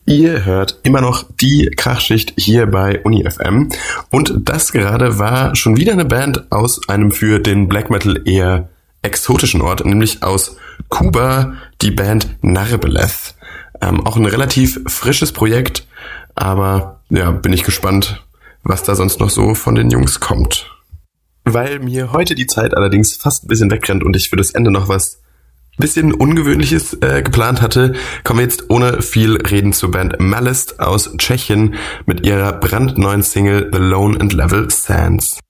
Ihr hört immer noch die Krachschicht hier bei Uni FM und das gerade war schon wieder eine Band aus einem für den Black Metal eher exotischen Ort, nämlich aus Kuba, die Band Narrbeleth. Auch ein relativ frisches Projekt, aber ja, bin ich gespannt, was da sonst noch so von den Jungs kommt. Weil mir heute die Zeit allerdings fast ein bisschen wegrennt und ich für das Ende noch was bisschen Ungewöhnliches geplant hatte, kommen wir jetzt ohne viel Reden zur Band Malist aus Tschechien mit ihrer brandneuen Single The Lone and Level Sands.